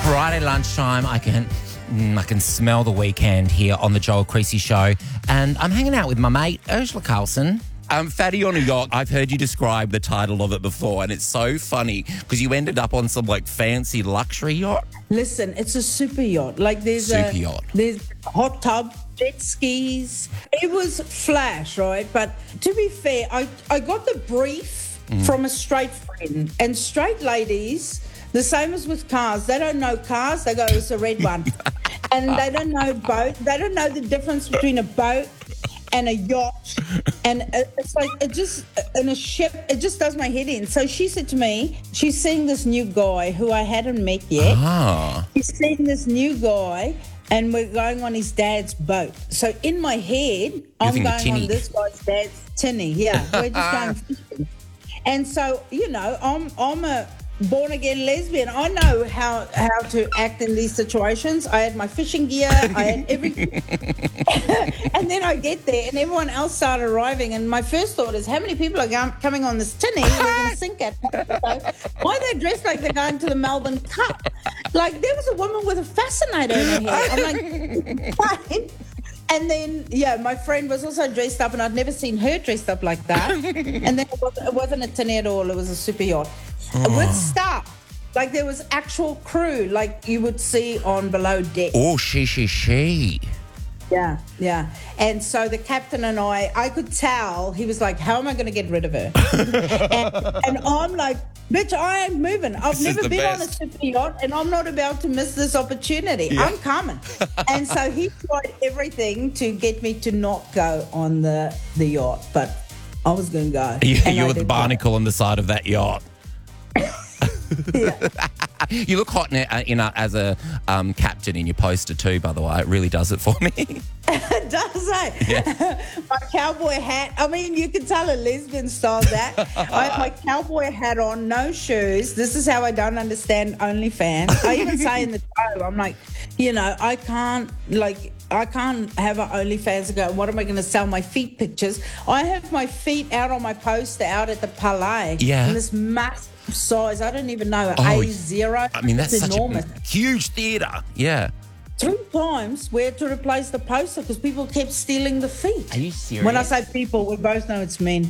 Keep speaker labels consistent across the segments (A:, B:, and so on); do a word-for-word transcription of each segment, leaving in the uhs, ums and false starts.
A: Friday lunchtime, I can mm, I can smell the weekend here on the Joel Creasy Show. And I'm hanging out with my mate, Ursula Carlson. Um, Fatty on a Yacht, I've heard you describe the title of it before, and it's so funny because you ended up on some, like, fancy luxury yacht.
B: Listen, it's a super yacht. Like, there's
A: super
B: a...
A: yacht.
B: There's hot tub, jet skis. It was flash, right? But to be fair, I, I got the brief mm. from a straight friend. And straight ladies, the same as with cars, they don't know cars. They go, it's a red one. And they don't know boat. They don't know the difference between a boat and a yacht, and it's like, it just, in a ship, it just does my head in. So she said to me, she's seeing this new guy who I hadn't met yet.
A: Ah.
B: She's seeing this new guy, and we're going on his dad's boat. So in my head, You're I'm going on this guy's dad's tinny. Yeah, we're just going fishing. And so, you know, I'm I'm a born-again lesbian. I know how, how to act in these situations. I had my fishing gear. I had everything. And then I get there and everyone else started arriving. And my first thought is, how many people are going, coming on this tinny? We're going to sink it. Why are they dressed like they're going to the Melbourne Cup? Like, there was a woman with a fascinator in her hair. I'm like, fine. And then, yeah, my friend was also dressed up, and I'd never seen her dressed up like that. And then it wasn't, it wasn't a tinny at all. It was a super yacht. Oh. With staff. Like, there was actual crew, like you would see on Below Deck.
A: Oh, she, she, she.
B: Yeah, yeah. And so the captain and I, I could tell, he was like, how am I going to get rid of her? and, and I'm like, bitch, I ain't moving. I've
A: this
B: never been
A: best.
B: on a super yacht, and I'm not about to miss this opportunity. Yeah. I'm coming. And so he tried everything to get me to not go on the, the yacht, but I was going to go.
A: Yeah, you were the barnacle go. on the side of that yacht.
B: Yeah.
A: You look hot in, a, in a, as a um, captain in your poster too, by the way. It really does it for me.
B: It does, eh?
A: Yeah.
B: My cowboy hat. I mean, you can tell a lesbian style that. I have my cowboy hat on, no shoes. This is how I don't understand OnlyFans. I even say in the show, I'm like, you know, I can't, like, I can't have an OnlyFans and go, what am I going to sell my feet pictures? I have my feet out on my poster out at the Palais.
A: Yeah.
B: In this massive size. I don't even know.
A: Oh,
B: A zero.
A: I mean, that's
B: it's
A: such
B: enormous.
A: a huge theatre. Yeah.
B: Three times we had to replace the poster because people kept stealing the feet.
A: Are you serious?
B: When I say people, we both know it's men.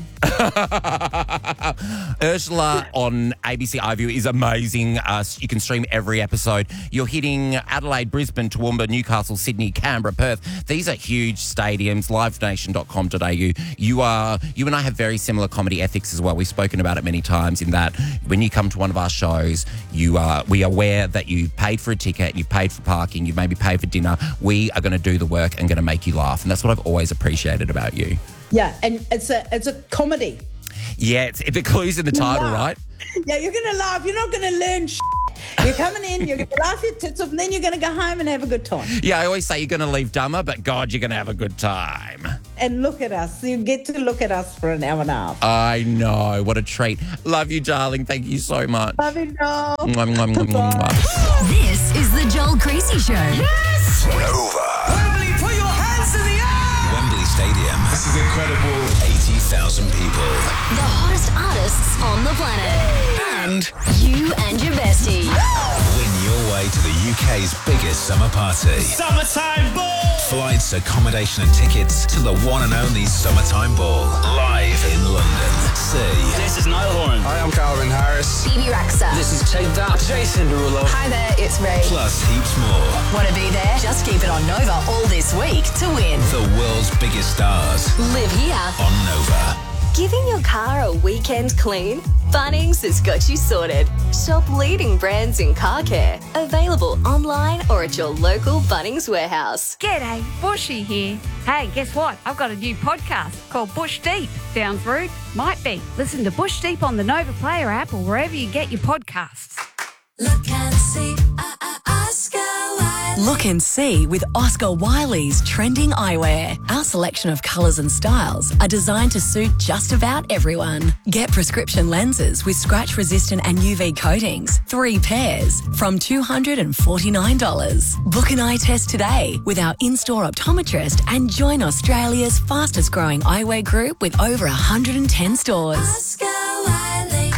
A: Ursula on A B C iView is amazing. Uh, you can stream every episode. You're hitting Adelaide, Brisbane, Toowoomba, Newcastle, Sydney, Canberra, Perth. These are huge stadiums. live nation dot com dot a u. You are you and I have very similar comedy ethics as well. We've spoken about it many times. In that, when you come to one of our shows, you are we are aware that you paid for a ticket, you've paid for parking, you've maybe paid for dinner. We are going to do the work and going to make you laugh, and that's what I've always appreciated about you.
B: Yeah, and it's a it's a comedy.
A: Yeah, it's, the clue's in the title, right?
B: Yeah, you're going to laugh. You're not going to learn shit. You're coming in, you're going to laugh your tits off, and then you're going to go home and have a good time.
A: Yeah, I always say you're going to leave dumber, but God, you're going to have a good time.
B: And look at us. You get to look at us for an hour and a half.
A: I know. What a treat. Love you, darling. Thank you so much.
B: Love you, no.
A: Mwah, mwah, mwah, mwah.
C: This is the Joel Creasy Show.
D: Yes! Nova.
E: Wembley, put your hands in the air!
D: Wembley Stadium.
E: This is incredible.
D: eighty thousand people.
C: The hottest artists on the planet.
D: And
C: You and your bestie.
D: win your way to the U K's biggest summer party.
E: Summertime ball!
D: Flights, accommodation and tickets to the one and only Summertime Ball. Live in London. See.
F: This is Niall Horan.
E: Hi, I'm Calvin Harris.
C: Phoebe Raxa.
F: This is Take That. Jason Derulo.
C: Hi there, it's Ray.
D: Plus heaps more.
C: Want to be there? Just keep it on Nova all this week to win.
D: The world's biggest stars
C: Live here.
D: on Nova.
G: Giving your car a weekend clean? Bunnings has got you sorted. Shop leading brands in car care. Available online or at your local Bunnings warehouse.
H: G'day, Bushy here. Hey, guess what? I've got a new podcast called Bush Deep. Sounds rude? Might be. Listen to Bush Deep on the Nova Player app or wherever you get your podcasts.
C: Look and see, uh, uh, Oscar Wiley. Look and see with Oscar Wiley's trending eyewear. Our selection of colours and styles are designed to suit just about everyone. Get prescription lenses with scratch-resistant and U V coatings, three pairs, from two hundred forty-nine dollars. Book an eye test today with our in-store optometrist and join Australia's fastest-growing eyewear group with over one hundred ten stores. Oscar Wiley.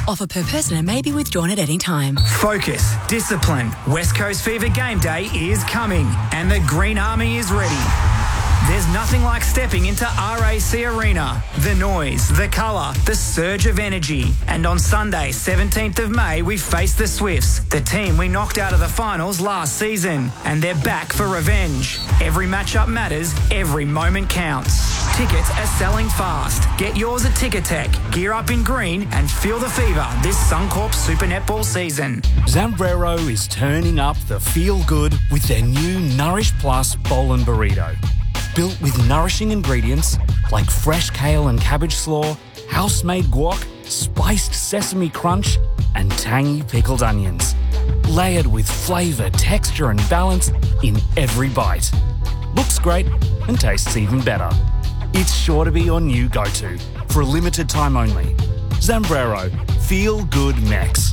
C: Offer per person and may be withdrawn at any time.
I: Focus, discipline. West Coast Fever Game Day is coming and the Green Army is ready. There's nothing like stepping into R A C Arena. The noise, the colour, the surge of energy. And on Sunday, seventeenth of May, we face the Swifts, the team we knocked out of the finals last season. And they're back for revenge. Every matchup matters, every moment counts. Tickets are selling fast. Get yours at Ticketek. Gear up in green and feel the fever this Suncorp Super Netball season.
J: Zambrero is turning up the feel-good with their new Nourish Plus Bowl and Burrito. Built with nourishing ingredients like fresh kale and cabbage slaw, house-made guac, spiced sesame crunch, and tangy pickled onions. Layered with flavour, texture and balance in every bite. Looks great and tastes even better. It's sure to be your new go-to for a limited time only. Zambrero, feel good Mex.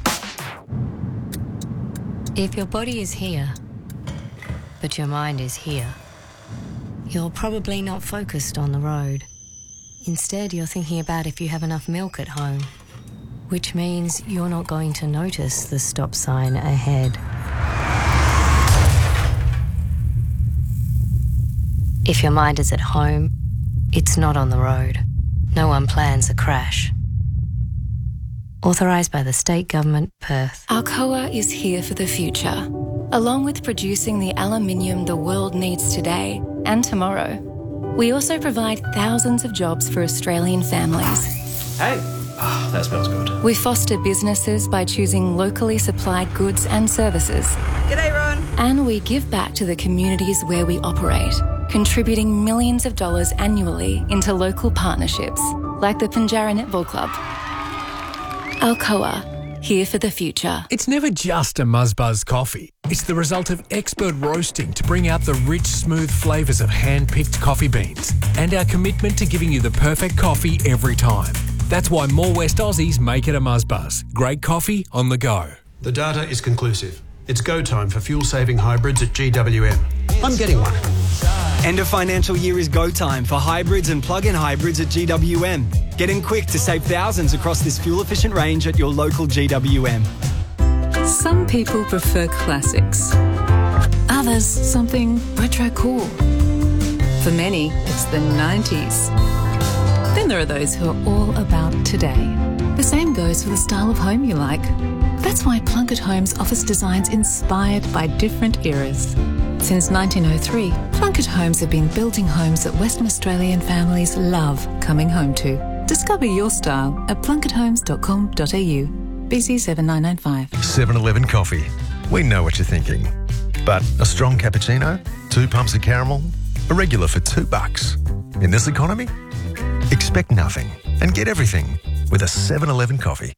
K: If your body is here, but your mind is here, you're probably not focused on the road. Instead, you're thinking about if you have enough milk at home, which means you're not going to notice the stop sign ahead. If your mind is at home, it's not on the road. No one plans a crash. Authorised by the State Government, Perth.
L: Alcoa is here for the future. Along with producing the aluminium the world needs today and tomorrow, we also provide thousands of jobs for Australian families.
M: Hey, oh, that smells good.
L: We foster businesses by choosing locally supplied goods and services.
N: G'day, Ron.
L: And we give back to the communities where we operate, contributing millions of dollars annually into local partnerships, like the Pinjarra Netball Club. Alcoa, here for the future.
O: It's never just a Muzzbuzz coffee. It's the result of expert roasting to bring out the rich, smooth flavours of hand-picked coffee beans and our commitment to giving you the perfect coffee every time. That's why more West Aussies make it a Muzzbuzz. Great coffee on the go.
P: The data is conclusive. It's go time for fuel-saving hybrids at G W M. I'm getting one.
Q: End of financial year is go time for hybrids and plug-in hybrids at G W M. Get in quick to save thousands across this fuel-efficient range at your local G W M.
R: Some people prefer classics. Others, something retro cool. For many, it's the nineties. Then there are those who are all about today. The same goes for the style of home you like. That's why Plunkett Homes offers designs inspired by different eras. Since nineteen oh three, Plunkett Homes have been building homes that Western Australian families love coming home to. Discover your style at plunkett homes dot com dot a u. B C seven nine nine five.
S: seven eleven Coffee. We know what you're thinking. But a strong cappuccino? Two pumps of caramel? A regular for two bucks. In this economy? Expect nothing and get everything with a seven eleven Coffee.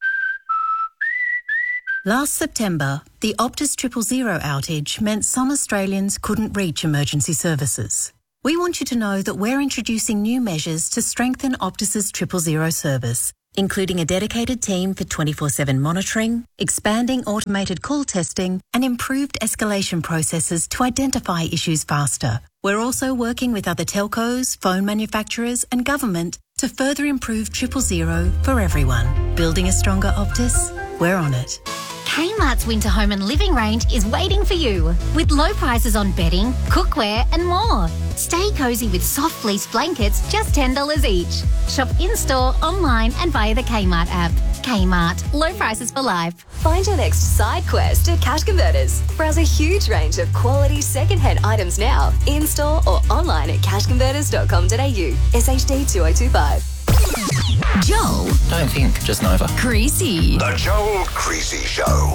T: Last September, the Optus Triple Zero outage meant some Australians couldn't reach emergency services. We want you to know that we're introducing new measures to strengthen Optus's Triple Zero service, including a dedicated team for twenty-four seven monitoring, expanding automated call testing, and improved escalation processes to identify issues faster. We're also working with other telcos, phone manufacturers, and government to further improve Triple Zero for everyone. Building a stronger Optus? We're on it.
U: Kmart's winter home and living range is waiting for you with low prices on bedding, cookware and more. Stay cosy with soft fleece blankets, just ten dollars each. Shop in-store, online and via the Kmart app. Kmart, low prices for life.
G: Find your next side quest at Cash Converters. Browse a huge range of quality second-hand items now, in-store or online at cash converters dot com dot a u. S H D two oh two five.
C: Joel.
F: Don't think, just Nova.
C: Creasy.
V: The Joel Creasy Show.